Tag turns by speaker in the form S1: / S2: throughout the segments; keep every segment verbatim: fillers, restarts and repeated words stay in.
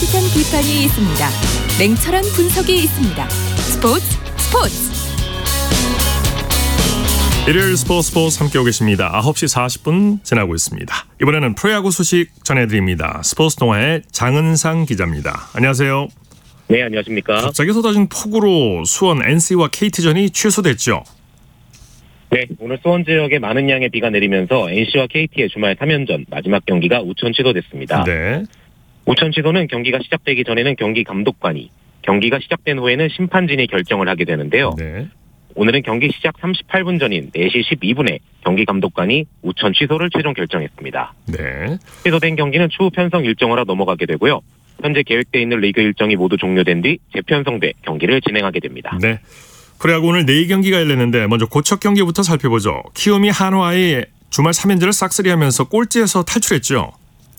S1: 따뜻한 비판이 있습니다. 냉철한 분석이 있습니다. 스포츠 스포츠
S2: 일요일 스포츠 스포츠 함께하고 계십니다. 아홉 시 사십 분 지나고 있습니다. 이번에는 프로야구 소식 전해드립니다. 스포츠 동아의 장은상 기자입니다. 안녕하세요.
S3: 네, 안녕하십니까.
S2: 갑자기 쏟아진 폭우로 수원 엔씨와 케이티전이 취소됐죠.
S3: 네, 오늘 수원 지역에 많은 양의 비가 내리면서 엔씨와 케이티의 주말 삼 연전 마지막 경기가 우천 취소됐습니다.
S2: 네.
S3: 우천 취소는 경기가 시작되기 전에는 경기 감독관이, 경기가 시작된 후에는 심판진이 결정을 하게 되는데요.
S2: 네.
S3: 오늘은 경기 시작 삼십팔 분 전인 네 시 십이 분에 경기 감독관이 우천 취소를 최종 결정했습니다.
S2: 네.
S3: 취소된 경기는 추후 편성 일정으로 넘어가게 되고요. 현재 계획되어 있는 리그 일정이 모두 종료된 뒤 재편성돼 경기를 진행하게 됩니다.
S2: 네. 프로야구 오늘 네 경기가 열렸는데 먼저 고척 경기부터 살펴보죠. 키움이 한화의 주말 삼 연전을 싹쓸이하면서 꼴찌에서 탈출했죠.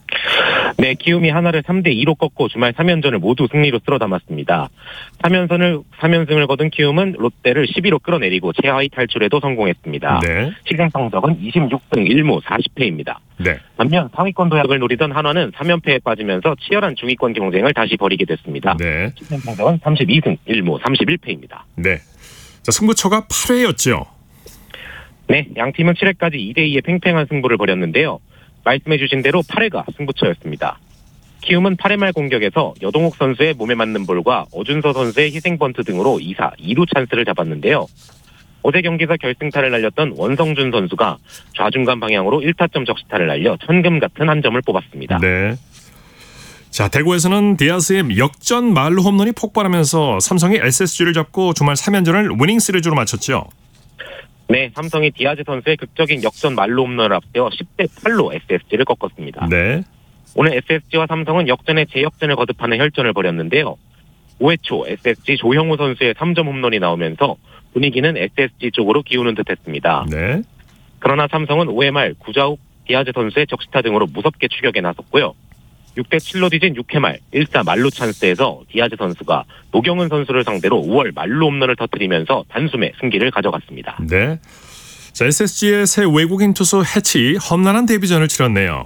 S3: 네, 키움이 하나를 삼 대 이로 꺾고 주말 삼 연전을 모두 승리로 쓸어 담았습니다. 삼 연선을, 삼 연승을 거둔 키움은 롯데를 십이로 끌어내리고 최하위 탈출에도 성공했습니다.
S2: 네.
S3: 시즌 성적은 이십육 승 일 무 사십 패입니다.
S2: 네.
S3: 반면 상위권 도약을 노리던 한화는 삼 연패에 빠지면서 치열한 중위권 경쟁을 다시 벌이게 됐습니다.
S2: 네.
S3: 시즌 성적은 삼십이 승 일 무 삼십일 패입니다.
S2: 네. 자, 승부처가 팔 회였죠.
S3: 네, 양 팀은 칠 회까지 이 대 이의 팽팽한 승부를 벌였는데요. 말씀해 주신 대로 팔 회가 승부처였습니다. 키움은 팔 회 말 공격에서 여동욱 선수의 몸에 맞는 볼과 어준서 선수의 희생 번트 등으로 이 사 이 루 찬스를 잡았는데요. 어제 경기에서 결승타를 날렸던 원성준 선수가 좌중간 방향으로 일 타점 적시타를 날려 천금 같은 한 점을 뽑았습니다.
S2: 네. 자, 대구에서는 디아스의 역전 말루 홈런이 폭발하면서 삼성이 에스에스지를 잡고 주말 삼 연전을 위닝 시리즈로 마쳤죠.
S3: 네, 삼성이 디아즈 선수의 극적인 역전 말루 홈런을 앞세워 십 대 팔로 에스에스지를 꺾었습니다.
S2: 네.
S3: 오늘 에스에스지와 삼성은 역전에 재역전을 거듭하는 혈전을 벌였는데요. 오 회 초 에스에스지 조형우 선수의 삼 점 홈런이 나오면서 분위기는 에스에스지 쪽으로 기우는 듯했습니다.
S2: 네.
S3: 그러나 삼성은 오 회 말 구자욱 디아즈 선수의 적시타 등으로 무섭게 추격에 나섰고요. 육 대 칠로 뒤진 육 회 말 일 사 말루 찬스에서 디아즈 선수가 노경은 선수를 상대로 오월 말루 홈런을 터뜨리면서 단숨에 승기를 가져갔습니다.
S2: 네. 자, 에스에스지의 새 외국인 투수 해치 험난한 데뷔전을 치렀네요.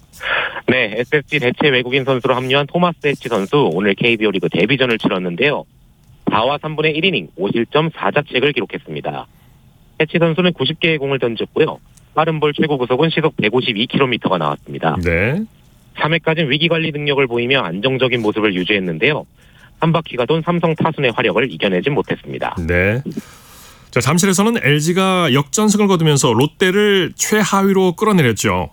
S3: 네, 에스에스지 대체 외국인 선수로 합류한 토마스 해치 선수 오늘 케이비오 리그 데뷔전을 치렀는데요. 사와 삼분의 일 이닝 오 실점 사 자책을 기록했습니다. 해치 선수는 구십 개의 공을 던졌고요. 빠른 볼 최고 구속은 시속 백오십이 킬로미터가 나왔습니다.
S2: 네.
S3: 삼 회까지는 위기관리 능력을 보이며 안정적인 모습을 유지했는데요. 한 바퀴가 돈 삼성 타순의 화력을 이겨내진 못했습니다.
S2: 네. 자, 잠실에서는 엘지가 역전승을 거두면서 롯데를 최하위로 끌어내렸죠.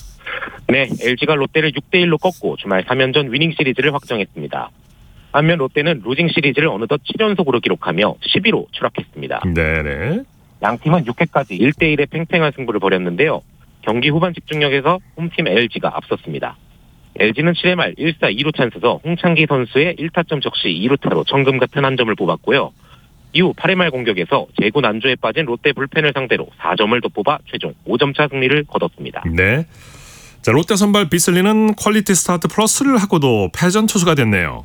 S3: 네, 엘지가 롯데를 육 대 일로 꺾고 주말 삼 연전 위닝 시리즈를 확정했습니다. 반면 롯데는 루징 시리즈를 어느덧 칠 연속으로 기록하며 십 위로 추락했습니다.
S2: 네네.
S3: 양 팀은 육 회까지 일 대 일의 팽팽한 승부를 벌였는데요. 경기 후반 집중력에서 홈팀 엘지가 앞섰습니다. 엘지는 칠 회 말 일 사 이 루 찬스에서 홍창기 선수의 일 타점 적시 이 루타로 천금 같은 한 점을 뽑았고요. 이후 팔 회 말 공격에서 제구 난조에 빠진 롯데 불펜을 상대로 사 점을 덧뽑아 최종 오 점 차 승리를 거뒀습니다.
S2: 네. 자, 롯데 선발 비슬리는 퀄리티 스타트 플러스를 하고도 패전 투수가 됐네요.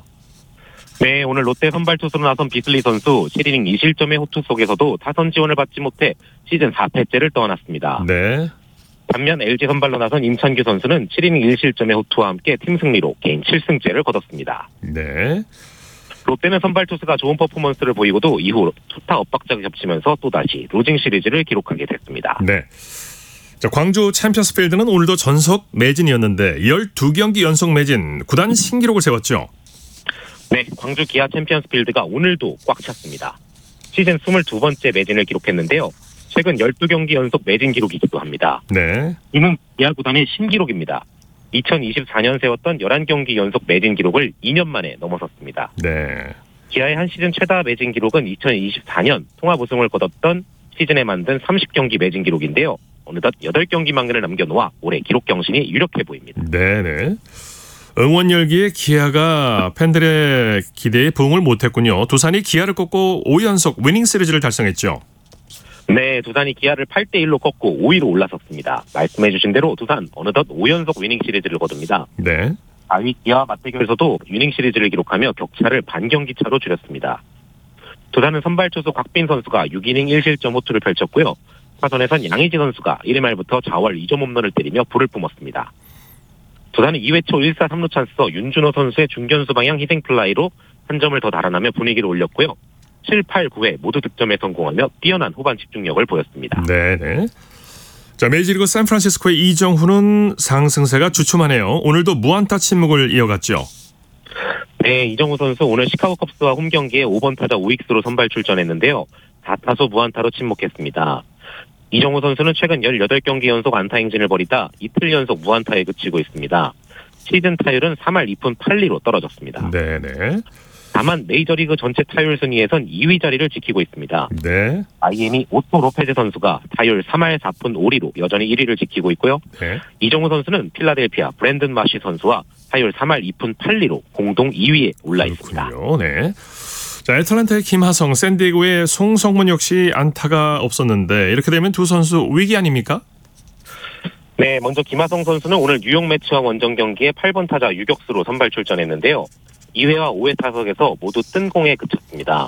S3: 네, 오늘 롯데 선발 투수로 나선 비슬리 선수 칠 이닝 이 실점의 호투 속에서도 타선 지원을 받지 못해 시즌 사 패째를 떠안았습니다.
S2: 네.
S3: 반면 엘지 선발로 나선 임찬규 선수는 칠 이닝 일 실점의 호투와 함께 팀 승리로 개인 칠 승째를 거뒀습니다.
S2: 네.
S3: 롯데는 선발 투수가 좋은 퍼포먼스를 보이고도 이후 투타 엇박자가 겹치면서 또다시 루징 시리즈를 기록하게 됐습니다.
S2: 네. 자, 광주 챔피언스 필드는 오늘도 전속 매진이었는데 열두 경기 연속 매진 구단 신기록을 세웠죠.
S3: 네, 광주 기아 챔피언스 필드가 오늘도 꽉 찼습니다. 시즌 이십이 번째 매진을 기록했는데요. 최근 열두 경기 연속 매진 기록이기도 합니다.
S2: 네.
S3: 이는 기아 구단의 신기록입니다. 이천이십사 년 세웠던 열한 경기 연속 매진 기록을 이 년 만에 넘어섰습니다.
S2: 네.
S3: 기아의 한 시즌 최다 매진 기록은 이천이십사 년 통합 우승을 거뒀던 시즌에 만든 삼십 경기 매진 기록인데요. 어느덧 여덟 경기만을 남겨놓아 올해 기록 경신이 유력해 보입니다.
S2: 네네. 응원 열기에 기아가 팬들의 기대에 부응을 못했군요. 두산이 기아를 꺾고 오 연속 위닝 시리즈를 달성했죠.
S3: 네, 두산이 기아를 팔 대 일로 꺾고 오 위로 올라섰습니다. 말씀해 주신 대로 두산 어느덧 오 연속 위닝 시리즈를 거둡니다.
S2: 네.
S3: 사 위 기아 맞대결에서도 위닝 시리즈를 기록하며 격차를 반경기 차로 줄였습니다. 두산은 선발 투수 곽빈 선수가 육 이닝 일 실점 호투를 펼쳤고요. 타선에선 양의지 선수가 일 회 말부터 좌월 이 점 홈런을 때리며 불을 뿜었습니다. 두산은 이 회 초 일 사 삼 루 찬스서 윤준호 선수의 중견수 방향 희생플라이로 한 점을 더 달아나며 분위기를 올렸고요. 칠, 팔, 구 회 모두 득점에 성공하며 뛰어난 후반 집중력을 보였습니다.
S2: 네네. 자, 메이저리그 샌프란시스코의 이정후는 상승세가 주춤하네요. 오늘도 무안타 침묵을 이어갔죠.
S3: 네, 이정후 선수 오늘 시카고 컵스와 홈 경기에 오 번 타자 우익수로 선발 출전했는데요. 사 타수 무안타로 침묵했습니다. 이정후 선수는 최근 열여덟 경기 연속 안타 행진을 벌이다 이틀 연속 무안타에 그치고 있습니다. 시즌 타율은 삼 할 이 푼 팔 리로 떨어졌습니다.
S2: 네네.
S3: 다만 메이저리그 전체 타율 순위에선 이 위 자리를 지키고 있습니다.
S2: 네.
S3: 마이애미 오토 로페즈 선수가 타율 삼 할 사 푼 오 리로 여전히 일 위를 지키고 있고요.
S2: 네.
S3: 이정후 선수는 필라델피아 브랜든 마시 선수와 타율 삼 할 이 푼 팔 리로 공동 이 위에 올라 있습니다.
S2: 그렇군요. 네. 자, 애틀랜타의 김하성, 샌디에고의 송성문 역시 안타가 없었는데 이렇게 되면 두 선수 위기 아닙니까?
S3: 네, 먼저 김하성 선수는 오늘 뉴욕 매츠와 원정 경기에 팔 번 타자 유격수로 선발 출전했는데요. 이 회와 오 회 타석에서 모두 뜬 공에 그쳤습니다.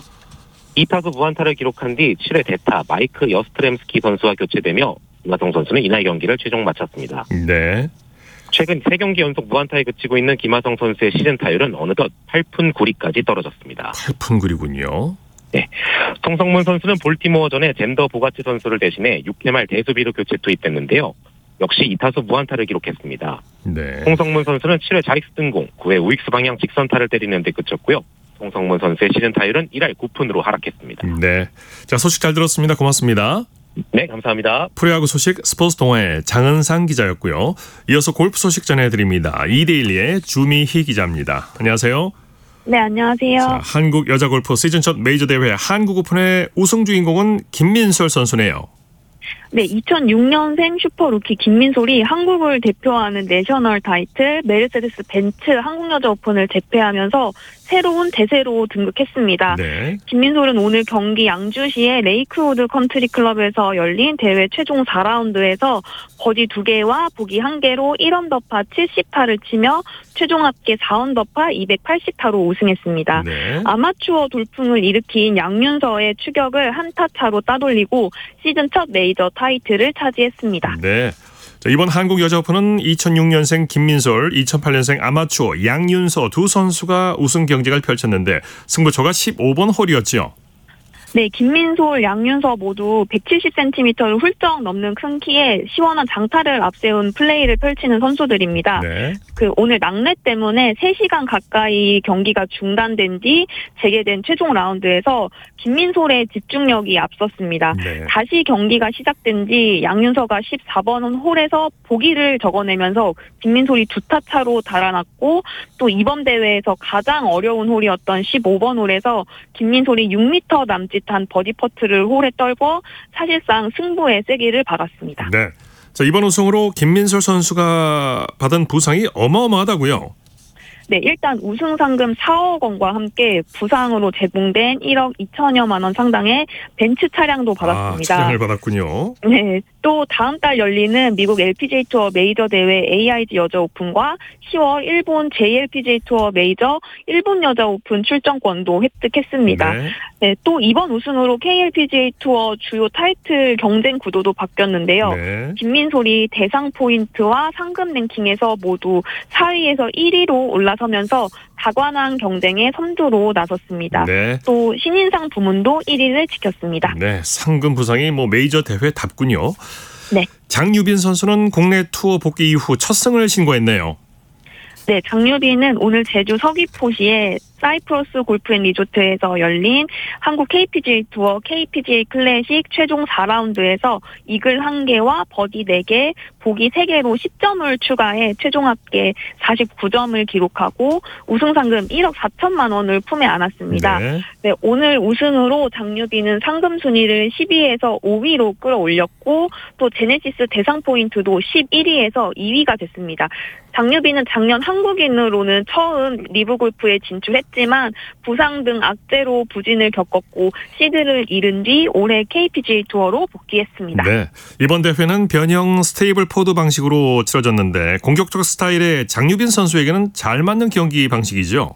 S3: 이 타수 무안타를 기록한 뒤 칠 회 대타 마이크 여스트렘스키 선수와 교체되며 김하성 선수는 이날 경기를 최종 마쳤습니다.
S2: 네.
S3: 최근 세 경기 연속 무안타에 그치고 있는 김하성 선수의 시즌 타율은 어느덧 팔 푼 구 리까지 떨어졌습니다.
S2: 팔 푼 구 리군요.
S3: 네, 송성문 선수는 볼티모어전에 젠더 보가치 선수를 대신해 육 회 말 대수비로 교체 투입됐는데요. 역시 이 타수 무안타를 기록했습니다.
S2: 네.
S3: 송성문 선수는 칠 회 좌익수 뜬공, 구 회 우익수 방향 직선타를 때리는 데 그쳤고요. 송성문 선수의 시즌 타율은 일 할 구 푼으로 하락했습니다.
S2: 네. 자, 소식 잘 들었습니다. 고맙습니다.
S3: 네, 감사합니다.
S2: 프로야구 소식 스포츠 동아의 장은상 기자였고요. 이어서 골프 소식 전해드립니다. 이데일리의 주미희 기자입니다. 안녕하세요.
S4: 네, 안녕하세요.
S2: 자, 한국 여자 골프 시즌 첫 메이저 대회 한국 오픈의 우승 주인공은 김민솔 선수네요.
S4: 네, 이천육 년생 슈퍼루키 김민솔이 한국을 대표하는 내셔널 타이틀 메르세데스 벤츠 한국 여자 오픈을 제패하면서 새로운 대세로 등극했습니다.
S2: 네.
S4: 김민솔은 오늘 경기 양주시의 레이크우드 컨트리 클럽에서 열린 대회 최종 사 라운드에서 버디 두 개와 보기 한 개로 일 언더파 칠십 타를 치며 최종 합계 사 언더파 이백팔십 타로 우승했습니다.
S2: 네.
S4: 아마추어 돌풍을 일으킨 양윤서의 추격을 한타 차로 따돌리고 시즌 첫 메이저 타이틀을 차지했습니다.
S2: 네. 자, 이번 한국 여자 오픈은 이천육 년생 김민솔, 이천팔 년생 아마추어 양윤서 두 선수가 우승 경쟁을 펼쳤는데 승부처가 십오 번 홀이었죠.
S4: 네, 김민솔, 양윤서 모두 백칠십 센티미터를 훌쩍 넘는 큰 키에 시원한 장타를 앞세운 플레이를 펼치는 선수들입니다.
S2: 네.
S4: 그 오늘 낙뢰 때문에 세 시간 가까이 경기가 중단된 뒤 재개된 최종 라운드에서 김민솔의 집중력이 앞섰습니다.
S2: 네.
S4: 다시 경기가 시작된 뒤 양윤서가 십사 번 홀에서 보기를 적어내면서 김민솔이 두 타 차로 달아났고 또 이번 대회에서 가장 어려운 홀이었던 십오 번 홀에서 김민솔이 육 미터 남짓 한 버디 퍼트를 홀에 떨고 사실상 승부의 세기를 받았습니다.
S2: 네. 자, 이번 우승으로 김민솔 선수가 받은 부상이 어마어마하다고요.
S4: 네, 일단 우승 상금 사억 원과 함께 부상으로 제공된 일억 이천여만 원 상당의 벤츠 차량도 받았습니다.
S2: 아, 차량을 받았군요.
S4: 네, 또 다음 달 열리는 미국 엘피지에이 투어 메이저 대회 에이아이지 여자 오픈과 시월 일본 제이엘피지에이 투어 메이저 일본 여자 오픈 출전권도 획득했습니다.
S2: 네.
S4: 네, 또 이번 우승으로 케이엘피지에이 투어 주요 타이틀 경쟁 구도도 바뀌었는데요.
S2: 네.
S4: 김민솔이 대상 포인트와 상금 랭킹에서 모두 사 위에서 일 위로 올라서면서 다관왕 경쟁의 선두로 나섰습니다.
S2: 네.
S4: 또 신인상 부문도 일 위를 지켰습니다.
S2: 네, 상금 부상이 뭐 메이저 대회답군요.
S4: 네.
S2: 장유빈 선수는 국내 투어 복귀 이후 첫 승을 신고했네요.
S4: 네, 장유빈은 오늘 제주 서귀포시의 사이프러스 골프앤리조트에서 열린 한국 케이피지에이 투어 케이피지에이 클래식 최종 사 라운드에서 이글 한 개와 버디 네 개, 보기 세 개로 십 점을 추가해 최종 합계 사십구 점을 기록하고 우승 상금 일억 사천만 원을 품에 안았습니다.
S2: 네.
S4: 네, 오늘 우승으로 장유빈은 상금 순위를 십 위에서 오 위로 끌어올렸고 또 제네시스 대상 포인트도 십일 위에서 이 위가 됐습니다. 장유빈은 작년 한국인으로는 처음 리브 골프에 진출했지만 부상 등 악재로 부진을 겪었고 시드를 잃은 뒤 올해 케이피지에이 투어로 복귀했습니다.
S2: 네, 이번 대회는 변형 스테이블 포드 방식으로 치러졌는데 공격적 스타일의 장유빈 선수에게는 잘 맞는 경기 방식이죠.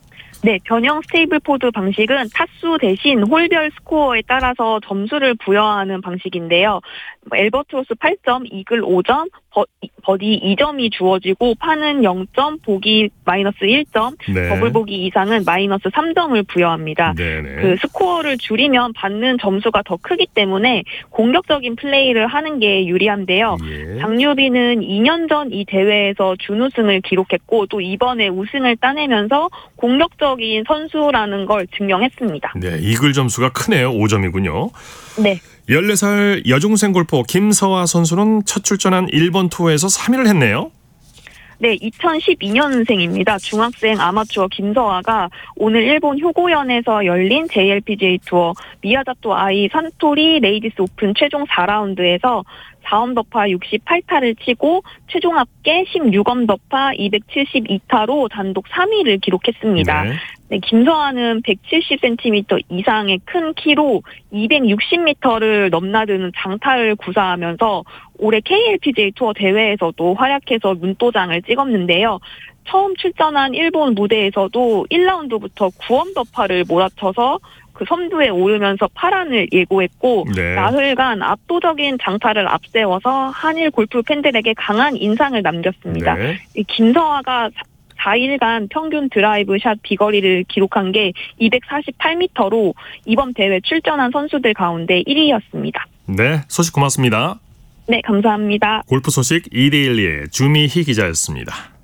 S4: 네, 변형 스테이블 포드 방식은 타수 대신 홀별 스코어에 따라서 점수를 부여하는 방식인데요. 엘버트로스 팔 점, 이글 오 점, 버, 버디 이 점이 주어지고 파는 영 점, 보기 마이너스 일 점,
S2: 네.
S4: 더블 보기 이상은 마이너스 삼 점을 부여합니다.
S2: 네네.
S4: 그 스코어를 줄이면 받는 점수가 더 크기 때문에 공격적인 플레이를 하는 게 유리한데요.
S2: 예.
S4: 장유비는 이 년 전 이 대회에서 준우승을 기록했고 또 이번에 우승을 따내면서 공격적인 선수라는 걸 증명했습니다.
S2: 네, 이글 점수가 크네요. 오 점이군요.
S4: 네.
S2: 열네 살 여중생 골퍼 김서아 선수는 첫 출전한 일본 투어에서 삼 위를 했네요.
S4: 네, 이천십이 년생입니다. 중학생 아마추어 김서아가 오늘 일본 효고현에서 열린 제이엘피지에이 투어 미야자토 아이 산토리 레이디스 오픈 최종 사 라운드에서 사 언더파 육십팔 타를 치고 최종 합계 십육 언더파 이백칠십이 타로 단독 삼 위를 기록했습니다.
S2: 네.
S4: 네, 김서아는 백칠십 센티미터 이상의 큰 키로 이백육십 미터를 넘나드는 장타를 구사하면서 올해 케이엘피지에이 투어 대회에서도 활약해서 눈도장을 찍었는데요. 처음 출전한 일본 무대에서도 일 라운드부터 구 언더파를 몰아쳐서 그 선두에 오르면서 팔 안을 예고했고
S2: 네.
S4: 나흘간 압도적인 장타를 앞세워서 한일 골프 팬들에게 강한 인상을 남겼습니다.
S2: 네.
S4: 이 김서아가 사 일간 평균 드라이브 샷 비거리를 기록한 게 이백사십팔 미터로 이번 대회 출전한 선수들 가운데 일 위였습니다.
S2: 네, 소식 고맙습니다.
S4: 네, 감사합니다.
S2: 골프 소식 이데일리의 주미희 기자였습니다.